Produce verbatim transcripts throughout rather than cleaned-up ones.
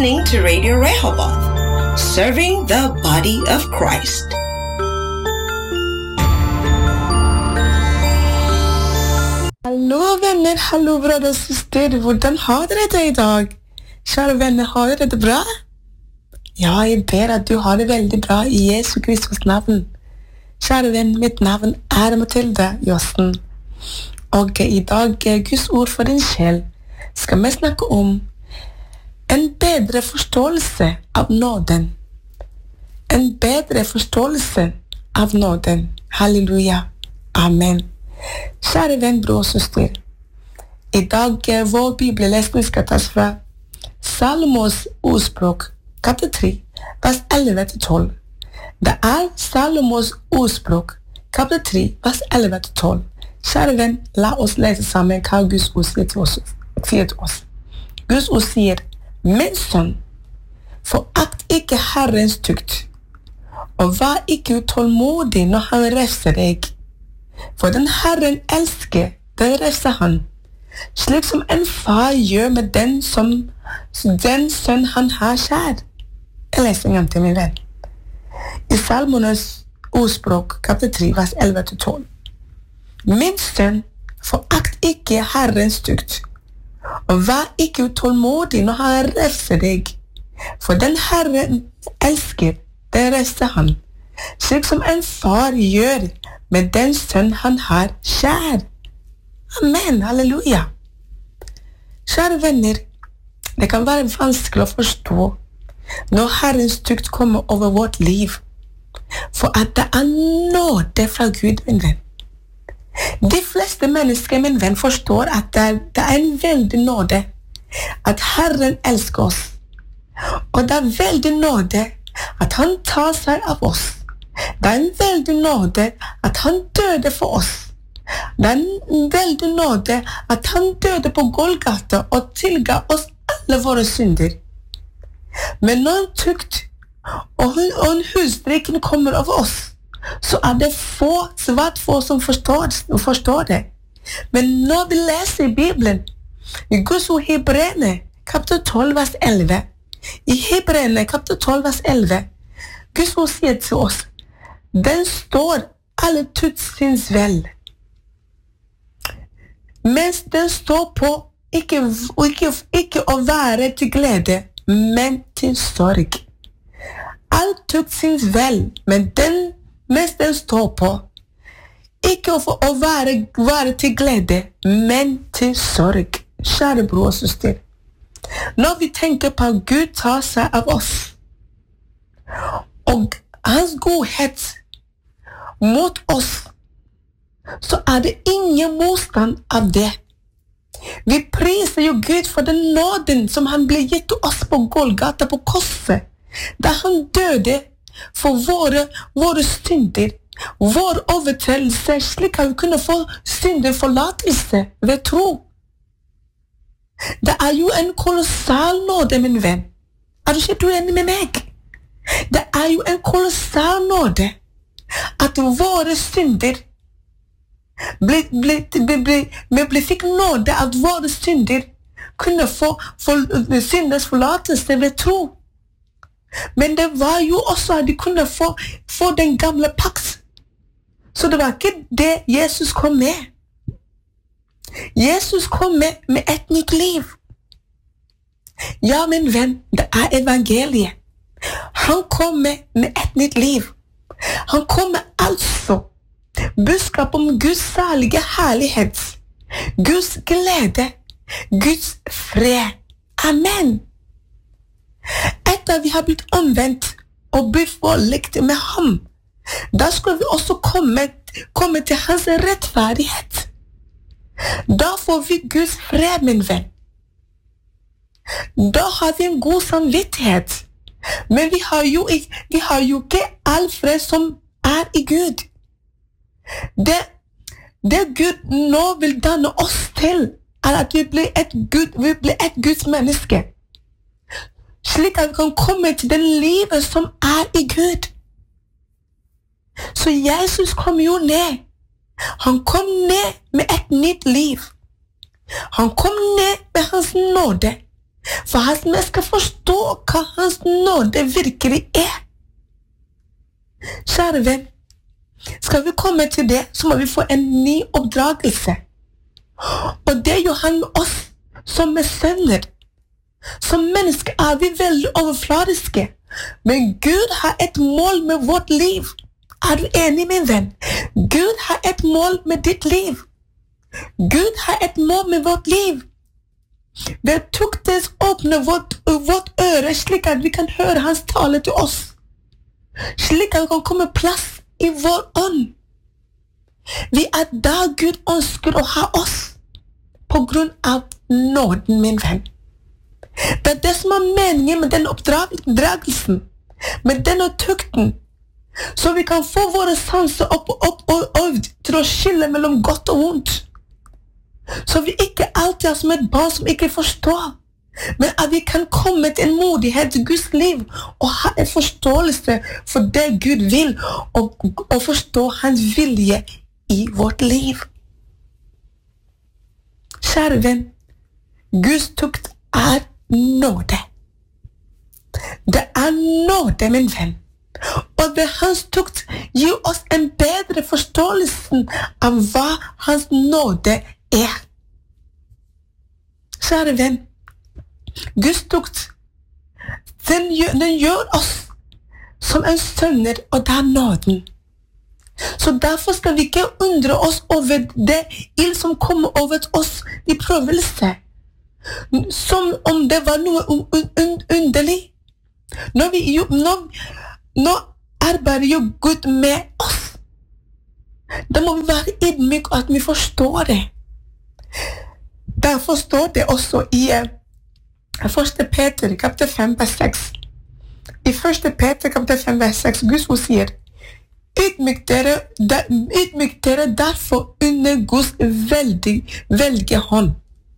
listening to Radio Rehoboth, serving the body of Christ. Hallo venner, hallo brødre og søster, hvordan har dere det i dag? Kjære venner, har dere det bra? Ja, jeg ber at du har det veldig bra i Jesu Kristus navn. Kjære venn, mitt navn er Mathilde Josten. Og i dag, Guds ord for din sjel, skal vi snakke om en bedre forståelse av nåden. En bedre forståelse av nåden. Halleluja. Amen. Kjære venn, bror og søster. I dag, vår bibellesning skal tas fra Salomos ordspråk, kapittel tre, vers elleve til tolv. Det er Salomos ordspråk, kapittel tre, vers elleve til tolv. Kjære venn, la oss lese sammen hva Guds ord sier til oss. Sier til oss. Guds ord sier, min sønn, forakt ikke Herrens tukt, og vær ikke utålmodig når han refser deg. For den Herren elsker, den refser han, slik som en far gjør med den som den sønn han har kjær. Jeg leser en gang til, min venn. I Salmones ordspråk, kapittel tre, vers elleve til tolv. Min sønn, forakt ikke Herrens tukt, og vær ikke utålmodig når han refser deg. For den Herren elsker, den refser han, slik som en far gjør med den sønn han har kjær. Amen, halleluja. Kjære venner, det kan være vanskelig å forstå når Herrens tukt kommer over vårt liv, for at det er nåde fra Gud, min venn. De fleste mennesker, min venn, forstår at det er, det er en veldig nåde at Herren elsker oss, og det er veldig nåde at han tar seg av oss. Det er en veldig nåde at han døde for oss. Det er en veldig nåde at han døde på Golgata og tilga oss alle våre synder. Men når en tukt og en husdrikken kommer over oss, så er det få, svært få som forstår, forstår det. Men når vi leser i Bibelen, i Guds ord Hebreerne, kapittel tolv, vers elleve, i Hebreerne, kapittel tolv, vers elleve, Guds ord sier til oss, den står alle tutsins vel. Mens den står på ikke, ikke, ikke å være til glede, men til sorg. All tutsins vel, men den, mens den står på, ikke å, å være, være til glede, men til sorg. Kjære bror og søster, når vi tenker på at Gud tar seg av oss, og hans godhet mot oss, så er det ingen motstand av det. Vi priser jo Gud for den nåden som han ble gitt til oss på Golgata, på korset, da han døde for våre, våre synder, vår overtredelse, slik at vi kunne få syndeforlatelse ved tro. Det er jo en kolossal nåde, min venn. Er du ikke du enig med meg? Det er jo en kolossal nåde at våre synder ble, ble, ble, ble, ble, ble fikk nåde at våre synder kunne få, få synders forlatelse ved tro. Men det var jo også at de kunne få, få den gamle pakt. Så det var ikke det Jesus kom med. Jesus kom med, med et nytt liv. Ja, min venn, det er evangeliet. Han kom med, med et nytt liv. Han kom med altså budskap om Guds salige herlighet, Guds glede, Guds fred. Amen. Etter vi har blitt omvendt og blitt forlikt med ham, da skal vi også komme, komme til hans rettferdighet. Da får vi Guds fred, min venn. Da har vi en god samvittighet. Men vi har jo, vi har jo ikke all fred som er i Gud. Det, det Gud nå vil danne oss til, er at vi blir et, Gud, vi blir et Guds menneske. Slik at vi kan komme til den livet som er i Gud. Så Jesus kom jo ned. Han kom ned med et nytt liv. Han kom ned med hans nåde. For at vi skal forstå hva hans nåde virkelig er. Kjære venn, skal vi komme til det, så må vi få en ny oppdragelse. Og det gjør han med oss som med sønner. Som mennesker er vi veldig overfladiske. Men Gud har et mål med vårt liv. Er du enig, min venn? Gud har et mål med ditt liv. Gud har et mål med vårt liv. Det tok det å åpne vårt, vårt øre slik at vi kan høre hans tale til oss. Slik at det kan komme plass i vår ånd. Vi er da Gud ønsker å ha oss. På grunn av nåden, min venn. Det er det som er meningen med den oppdragelsen. Med denne tukten. Så vi kan få våre sanser opp og opp og øvd til å skille mellom godt og vondt. Så vi ikke alltid er som et barn som ikke forstår. Men at vi kan komme til en modighet til Guds liv og ha en forståelse for det Gud vil og, og forstå hans vilje i vårt liv. Kjære venn, Guds tukt er nåde. Det er nåde, min venn. Og ved hans tukt gir oss en bedre forståelse av hva hans nåde er. Kjære venn, Guds tukt, den gjør, den gjør oss som en sønner, og det er nåden. Så derfor skal vi ikke undre oss over det ild som kommer over oss i prøvelse, som om det var noe un, un, underlig. Når vi når, når arbeider jo Gud med oss, da må vi være ydmyk og at vi forstår det. Derfor står det også i første Peter, kapittel fem, vers seks. I første Peter, kapittel fem, vers seks, Guds ord sier, ydmyk dere, der, ydmyk dere derfor under Guds veldig, veldige hånd.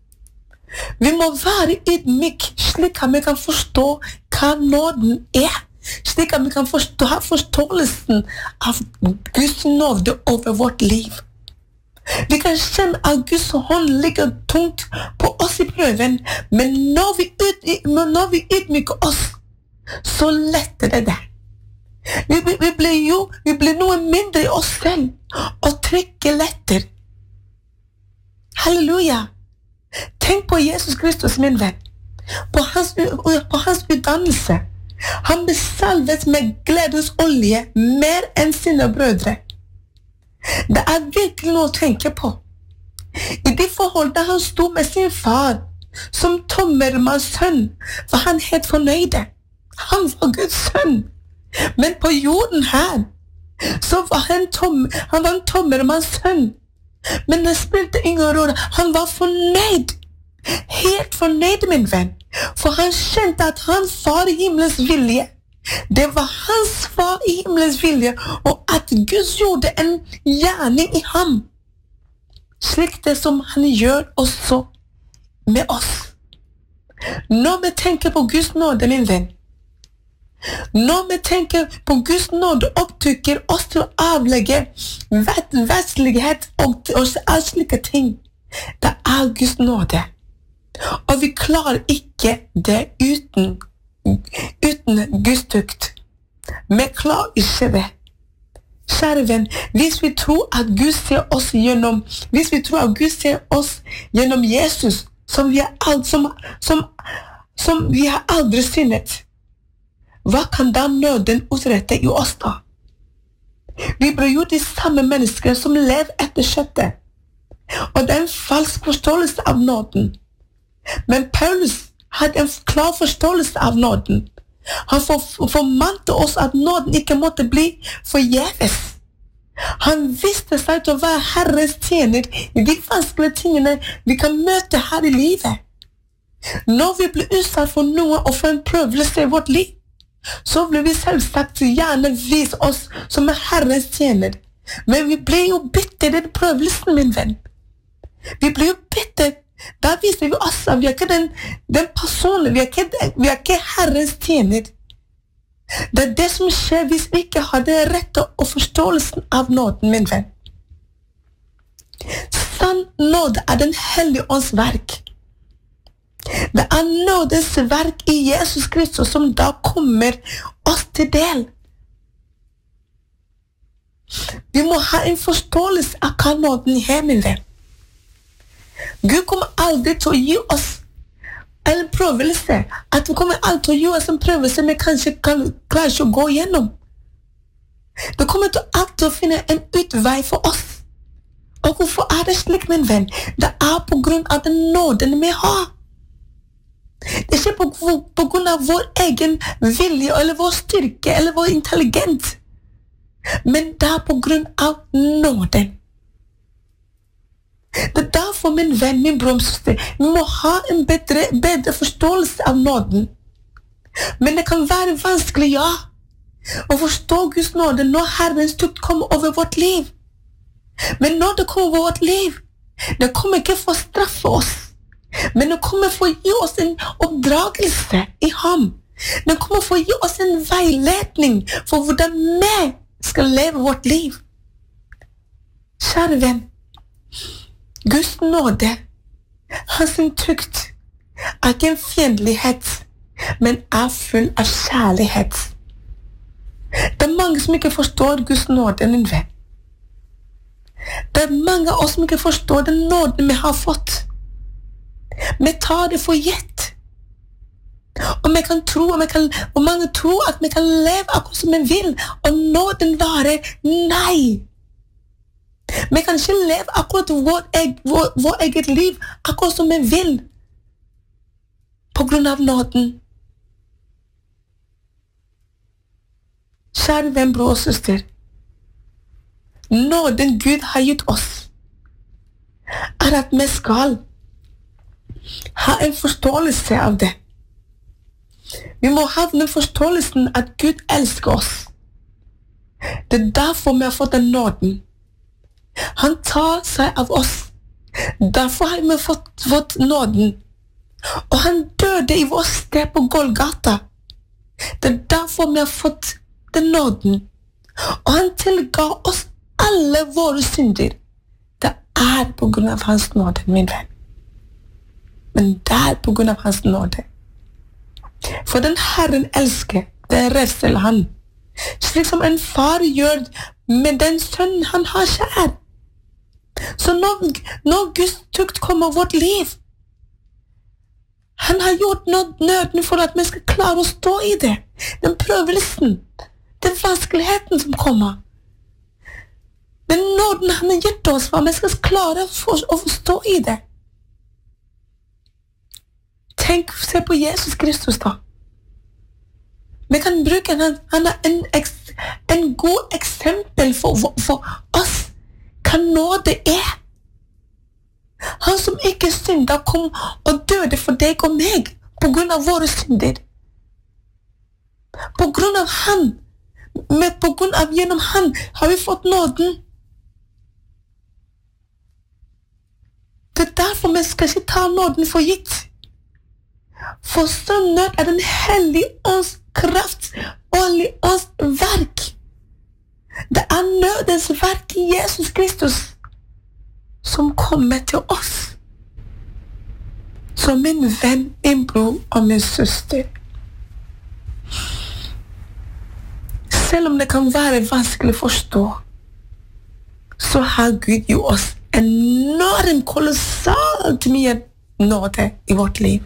Vi må være ydmyk, slik at vi kan forstå hva nåden er. Slik at vi kan forstå forståelsen av Guds nåde over vårt liv. Vi kan kjenne at Guds hånd ligger tungt på oss i prøven, men når vi, ut, når vi ydmyker oss, så letter det det. Vi, vi, vi blir jo vi blir noe mindre i oss selv, og trykket letter. Halleluja! Tenk på Jesus Kristus, min venn. På hans, på hans utdannelse. Han ble salvet med gledens olje mer enn sine brødre. Det er virkelig noe å tenke på. I det forholdet han stod med sin far, som tommermanns sønn, var han helt fornøyde. Han var Guds sønn. Men på jorden her, så var han, tom, han var en tommermanns sønn. Men det spilte ingen rolle. Han var fornøyd. Helt fornøyd, min venn. For han kjente at hans far i himmelens vilje, det var hans far i himmelens vilje, og at Gud gjorde en gjerning i ham. Slik det som han gjør også med oss. Når vi tenker på Guds nåde, min venn, når vi tenker på Guds nåde, opptrykker oss til å avlegge vestlighet og, og alle slike ting. Det er Guds nåde. Og vi klarer ikke det uten, uten Guds tukt. Vi klarer ikke det. Kjære venn, hvis vi tror at Gud ser oss gjennom, hvis vi tror at Gud ser oss gjennom Jesus, som vi, er, som, som, som vi har aldri syndet, hva kan da nåden utrette i oss da? Vi blir jo de samme mennesker som lever etter kjøttet. Og det er en falsk forståelse av nåden. Men Paulus hadde en klar forståelse av nåden. Han formante oss at nåden ikke måtte bli forgjeves. Han visste seg til å være Herres tjener i de vanskelige tingene vi kan møte her i livet. Når vi blir utsatt for noe og for en prøvelse i vårt liv, så blir vi selvsagt gjerne vise oss som er Herres tjener. Men vi blir jo bitter i den prøvelsen, min venn. Vi blir jo bitter. Da viser vi oss at vi er ikke den, den personen, vi er ikke, vi er ikke Herres tjener. Det er det som skjer hvis vi ikke har det rette og forståelsen av nåden, min venn. Sann nåde er den hellige ånds verk. Det er nådens verk i Jesus Kristus som da kommer oss til del. Vi må ha en forståelse av hva nåden er, min venn. Gud kommer aldri til å gi oss en prøvelse, at vi kommer aldri til å gi oss en prøvelse vi kanskje kan klare ikke å gå gjennom. Vi kommer til alltid å finne en utvei for oss. Og hvorfor er det slik, min venn? Det er på grunn av den nåden vi har. Det er ikke på, på grunn av vår egen vilje, eller vår styrke, eller vår intelligens. Men det er på grunn av nåden. Det er derfor, min venn, min bror, søster, vi må ha en bedre, bedre forståelse av nåden. Men det kan være vanskelig, ja, å forstå Guds nåde når Herrens tukt kommer over vårt liv. Men når det kommer over vårt liv, det kommer ikke for å straffe oss, men det kommer for å gi oss en oppdragelse i ham. Det kommer for å gi oss en veiledning for hvordan vi skal leve vårt liv. Kjære venn, Guds nåde, hans tukt, er ikke en fiendtlighet, men er full av kjærlighet. Det er mange som ikke forstår Guds nåde, min venn. Det er mange av oss som ikke forstår den nåden vi har fått. Vi tar det for gitt. Og vi kan tro, og, vi kan, og mange tror at vi kan leve akkurat som vi vil, og nåden varer. Nei! Vi kan ikke leve akkurat vår, vår, vår eget liv akkurat som vi vil, på grunn av nåden. Kjære venn, bror og søster, nåden Gud har gitt oss, er at vi skal ha en forståelse av det. Vi må ha den forståelsen at Gud elsker oss. Det er derfor vi har fått den nåden. Han tar seg av oss. Derfor har vi fått, fått nåden. Og han døde i vår sted på Golgata. Det er derfor vi har fått den nåden. Og han tilga oss alle våre synder. Det er på grunn av hans nåde, min venn. Men det er på grunn av hans nåde. For den Herren elsker, det refser han. Slik som en far gjør med den sønnen han har kjær. Så når, når Guds tukt kommer vårt liv, han har gjort nøden for at vi skal klare å stå i det. Den prøvelsen, den vanskeligheten som kommer. Men nåden han har gitt oss, for vi skal klare for, å forstå i det. Tenk, se på Jesus Kristus da. Vi kan bruke han, han er en, en god eksempel for, for, for oss. Hva nåde er. Han som ikke synder kom og døde for deg og meg på grunn av våre synder. På grunn av han, men på grunn av gjennom han, har vi fått nåden. Det er derfor vi skal ikke ta nåden for gitt. For sånn nød er den hellige ånds kraft og hellige ånds verk. Det er nødens verk i Jesus Kristus som kommer til oss. Som min venn, min bror og min søster. Selv om det kan være vanskelig å forstå, så har Gud jo oss enormt kolossalt mye nåde i vårt liv.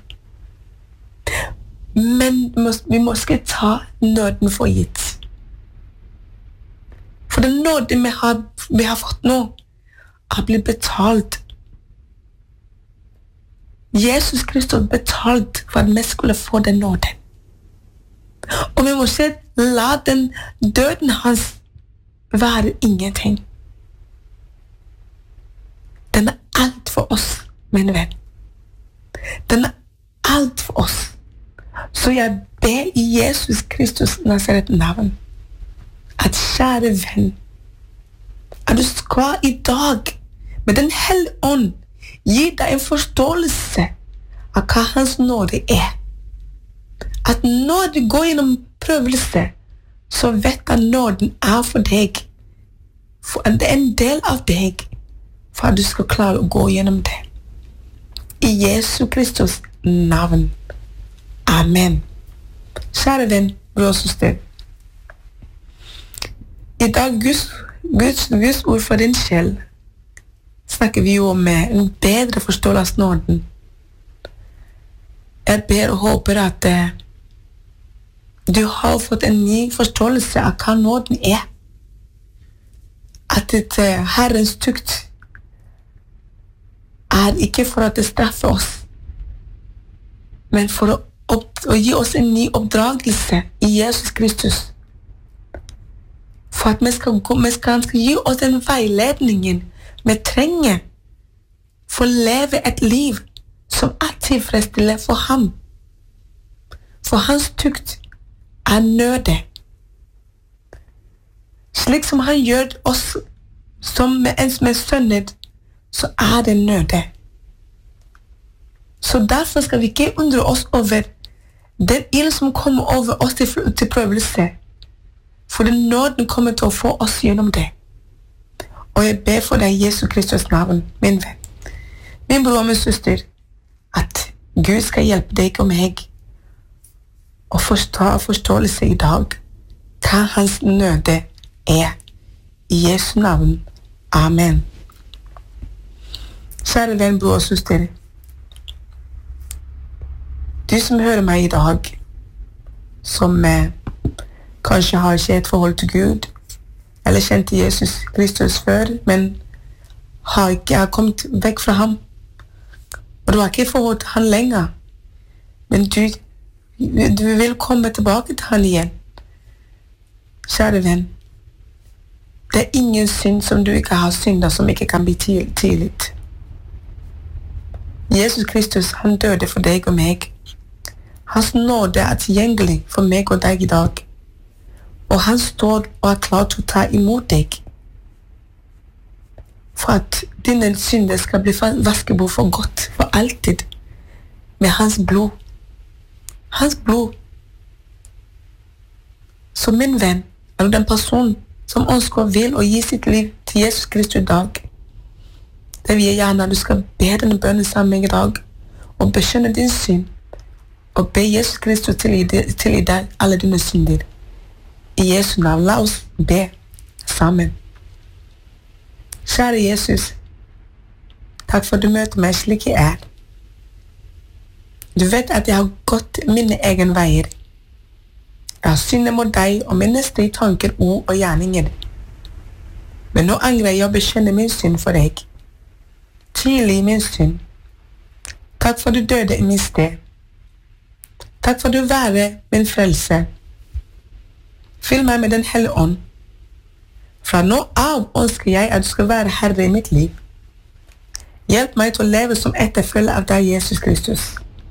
Men vi må skal ta nåden for gitt. For den nåden vi har, vi har fått nå, har blitt betalt. Jesus Kristus betalt for at vi skulle få den nåden. Og vi må ikke la den døden hans være ingenting. Den er alt for oss, min venn. Den er alt for oss. Så jeg ber i Jesus Kristus Nazaret navn, at kjære venn, at du skal i dag, med den hellige ånd, gi deg en forståelse av hva hans nåde er. At når du går gjennom prøvelse, så vet at nåden er for deg. For det er en del av deg, for at du skal klare å gå gjennom det. I Jesu Kristus navn. Amen. Kjære venn, bror og søster. I dag Guds, Guds, Guds ord for din sjel snakker vi jo om en bedre forståelse av nåden. Jeg ber og håper at eh, du har fått en ny forståelse av hva nåden er. At det, eh, Herrens tukt er ikke for at det straffer oss, men for å, opp, å gi oss en ny oppdragelse i Jesus Kristus. For at vi skal, gå, vi skal, han skal gi oss den veiledningen vi trenger for å leve et liv som er tilfredsstillende for ham. For hans tukt er nåde. Slik som han gjør oss som en som er sønner, så er det nåde. Så derfor skal vi ikke undre oss over den ild som kommer over oss til, til prøvelse. For den nåden kommer til å få oss gjennom det. Og jeg ber for deg i Jesu Kristus navn, min venn, min bror og min søster, at Gud skal hjelpe deg og meg å forstå forståelse i dag hva hans nåde er. I Jesu navn. Amen. Kjære venn, bror og søster, du som hører meg i dag, som eh, kanskje har ikke et forhold til Gud, eller kjente Jesus Kristus før, men har ikke har kommet vekk fra ham. Og du har ikke forhold til han lenger. Men du, du vil komme tilbake til han igjen. Kjære venn, det er ingen synd som du ikke har syndet som ikke kan bli tilgitt. Jesus Kristus, han døde for deg og meg. Hans nåde er tilgjengelig for meg og deg i dag. Og han står og er klar til å ta imot deg. For at dine synder skal bli vasket bort for godt, for alltid, med hans blod. Hans blod. Så min venn, er du den person som ønsker og vil å gi sitt liv til Jesus Kristus i dag? Det vil jeg gjerne at du skal be denne bønnen sammen med i dag, og bekjenne din synd, og be Jesus Kristus til i deg alle dine synder. I Jesu navn, la oss be sammen. Kjære Jesus, takk for at du møter meg slik jeg er. Du vet at jeg har gått mine egen veier. Jeg har syndet mot deg og mine stri tanker, ord og gjerninger. Men nå angrer jeg å bekjenne min synd for deg. Tilgi min synd. Takk for at du døde i min sted. Takk for at du være min frelse. Fyll meg med den hellige ånd. Fra nå av ønsker jeg at du skal være herre i mitt liv. Hjelp meg til å leve som etterfølger av deg, Jesus Kristus.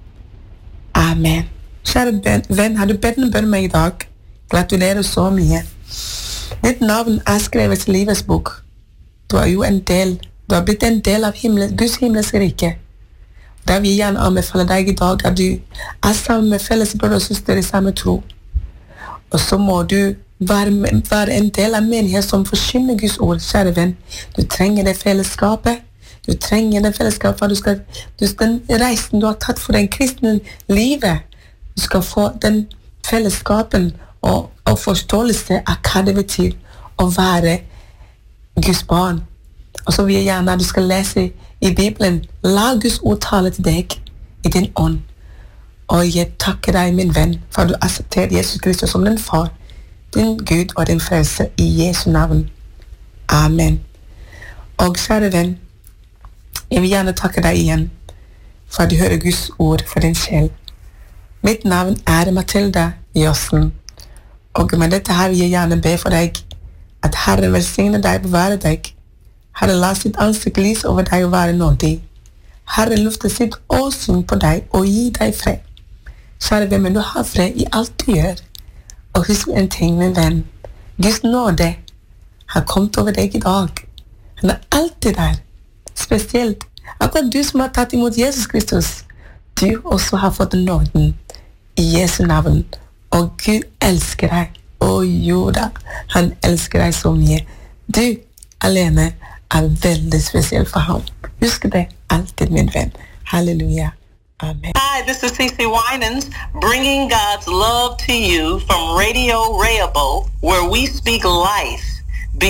Amen. Kjære venn, har du bedt en bønn med i dag? Gratulerer så mye. Ditt navn er skrevet i livets bok. Du er jo en del, du har blitt en del av himmel, Guds himmelske rike. Der vil jeg gjerne anbefale deg i dag at du er sammen med felles brødre og søster i samme tro. Og så må du være, være en del av menighet som forkynner Guds ord, kjære venn. Du trenger det fellesskapet. Du trenger det fellesskapet for du skal, du, den reisen du har tatt for den kristne livet. Du skal få den fellesskapen og, og forståelse av hva det betyr å være Guds barn. Og så vil jeg gjerne at du skal lese i Bibelen. La Guds ord tale til deg i din ånd. Og jeg takker deg, min venn, for at du aksepterer Jesus Kristus som din far, din Gud og din frelse i Jesu navn. Amen. Og kjære venn, jeg vil gjerne takke deg igjen for at du hører Guds ord for din sjel. Mitt navn er Matilda Jossen, og med dette her vil jeg gjerne be for deg at Herren velsigne deg, bevare deg. Herren la sitt ansikt lys over deg og være nådig. Herren lufter sitt åsyn på deg og gi deg fred. Kjære venn, men du har fred i alt du gjør. Og husk en ting, min venn. Guds nåde har kommet over deg i dag. Han er alltid der. Spesielt akkurat du som har tatt imot Jesus Kristus. Du også har fått nåden i Jesu navn. Og Gud elsker deg. Og jo da, han elsker deg så mye. Du alene er veldig spesiell for ham. Husk det alltid, min venn. Halleluja. Amen. Hi, this is Cece Winans, bringing God's love to you from Radio Rehoboth, where we speak life